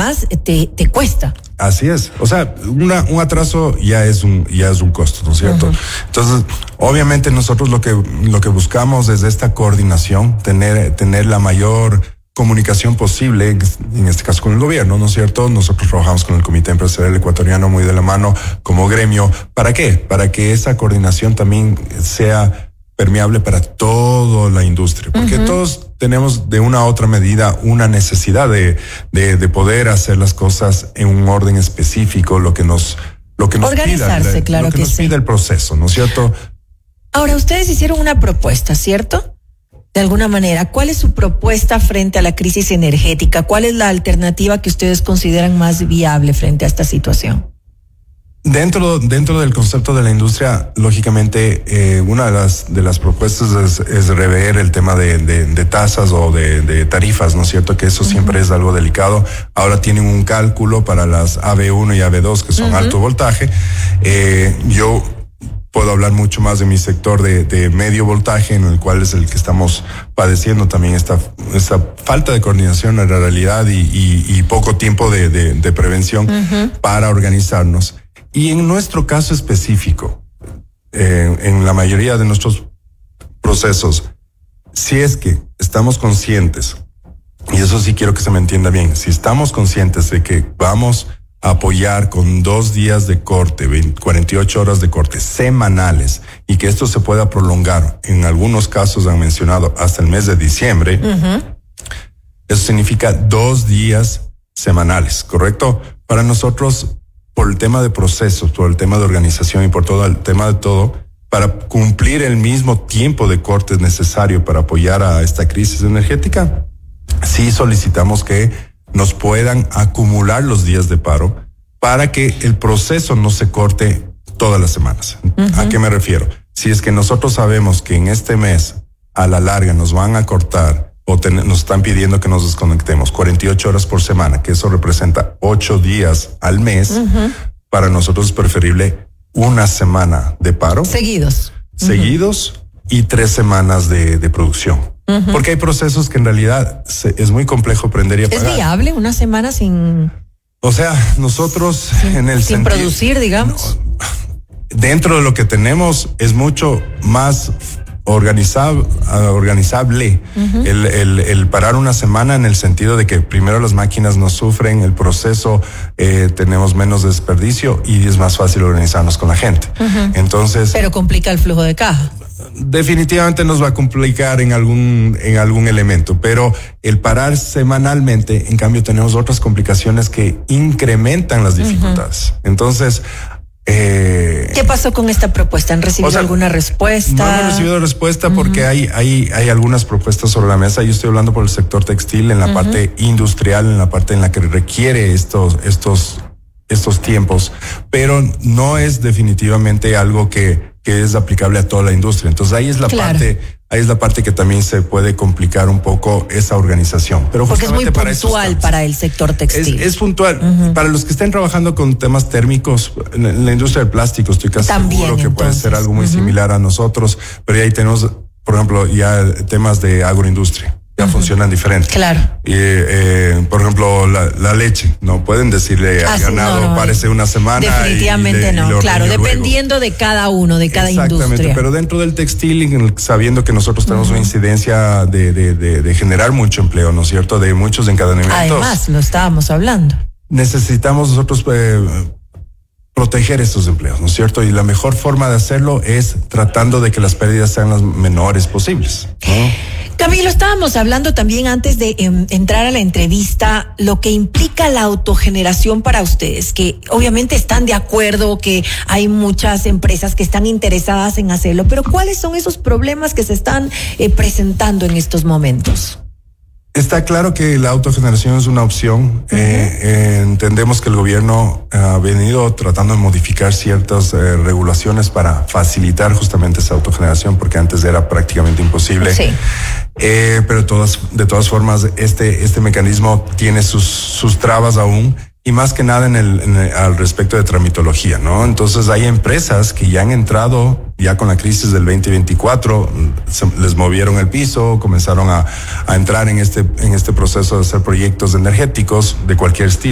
además te cuesta. Así es. O sea, un atraso ya es un costo, ¿no es cierto? Entonces, obviamente nosotros lo que buscamos es esta coordinación, tener la mayor comunicación posible, en este caso con el gobierno, ¿no es cierto? Nosotros trabajamos con el Comité Empresarial Ecuatoriano muy de la mano como gremio. ¿Para qué? Para que esa coordinación también sea permeable para toda la industria, porque todos tenemos de una u otra medida una necesidad de poder hacer las cosas en un orden específico, lo que nos organizarse, pida, claro lo que nos sí. pide el proceso, ¿no es cierto? Ahora, ustedes hicieron una propuesta, ¿cierto? De alguna manera, ¿cuál es su propuesta frente a la crisis energética? ¿Cuál es la alternativa que ustedes consideran más viable frente a esta situación? Dentro del concepto de la industria, lógicamente, una de las propuestas es rever el tema de tasas o de tarifas, ¿no es cierto? Que eso siempre es algo delicado. Ahora tienen un cálculo para las AB1 y AB2, que son alto voltaje. Yo puedo hablar mucho más de mi sector de medio voltaje, en el cual es el que estamos padeciendo también esta falta de coordinación en la realidad y poco tiempo de prevención para organizarnos. Y en nuestro caso específico, en la mayoría de nuestros procesos, si es que estamos conscientes, y eso sí quiero que se me entienda bien, si estamos conscientes de que vamos a apoyar con 2 días de corte, 48 horas de corte semanales, y que esto se pueda prolongar, en algunos casos han mencionado hasta el mes de diciembre, eso significa 2 días semanales, ¿correcto? Para nosotros, por el tema de procesos, por el tema de organización y por todo el tema de todo, para cumplir el mismo tiempo de cortes necesario para apoyar a esta crisis energética, sí solicitamos que nos puedan acumular los días de paro para que el proceso no se corte todas las semanas. ¿A qué me refiero? Si es que nosotros sabemos que en este mes, a la larga, nos van a cortar o nos están pidiendo que nos desconectemos 48 horas por semana, que eso representa 8 días al mes, para nosotros es preferible una semana de paro. Seguidos y 3 semanas de producción. Porque hay procesos que en realidad es muy complejo prender y apagar. ¿Es viable una semana sin...? O sea, nosotros sin producir, digamos. Dentro de lo que tenemos es mucho más organizable el parar una semana, en el sentido de que primero las máquinas no sufren el proceso, tenemos menos desperdicio y es más fácil organizarnos con la gente. Entonces, pero complica el flujo de caja. Definitivamente nos va a complicar en algún elemento, pero el parar semanalmente, en cambio, tenemos otras complicaciones que incrementan las dificultades. Entonces, ¿qué pasó con esta propuesta? ¿Han recibido alguna respuesta? No hemos recibido respuesta porque hay algunas propuestas sobre la mesa. Yo estoy hablando por el sector textil, en la parte industrial, en la parte en la que requiere estos tiempos, pero no es definitivamente algo que es aplicable a toda la industria. Entonces ahí es la parte que también se puede complicar un poco esa organización. Pero porque es muy puntual para el sector textil. Es puntual. Para los que estén trabajando con temas térmicos, en la industria del plástico, estoy casi seguro que puede ser algo muy similar a nosotros, pero ya ahí tenemos, por ejemplo, ya temas de agroindustria. Ya funcionan diferente. Claro. Por ejemplo, la leche, no pueden decirle al ganado, parece una semana. Definitivamente no, claro, dependiendo de cada uno, de cada industria. Exactamente, pero dentro del textil, sabiendo que nosotros tenemos una incidencia de generar mucho empleo, ¿no es cierto? De muchos encadenamientos. Además, lo estábamos hablando. Necesitamos nosotros proteger estos empleos, ¿no es cierto? Y la mejor forma de hacerlo es tratando de que las pérdidas sean las menores posibles, ¿no? Camilo, estábamos hablando también antes de entrar a la entrevista, lo que implica la autogeneración para ustedes, que obviamente están de acuerdo, que hay muchas empresas que están interesadas en hacerlo, pero ¿cuáles son esos problemas que se están presentando en estos momentos? Está claro que la autogeneración es una opción. Entendemos que el gobierno ha venido tratando de modificar ciertas regulaciones para facilitar justamente esa autogeneración, porque antes era prácticamente imposible. Sí. Pero de todas formas, este mecanismo tiene sus trabas aún. Y más que nada al respecto de tramitología, ¿no? Entonces hay empresas que ya han entrado, ya con la crisis del 2024, les movieron el piso, comenzaron a entrar en este proceso de hacer proyectos energéticos de cualquier estilo.